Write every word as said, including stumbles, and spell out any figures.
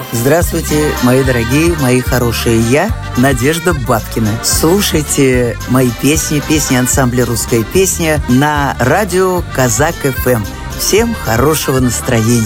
Здравствуйте, мои дорогие, мои хорошие. Я Надежда Бабкина. Слушайте мои песни, песни ансамбля «Русская песня» на радио Казак эф эм. Всем хорошего настроения.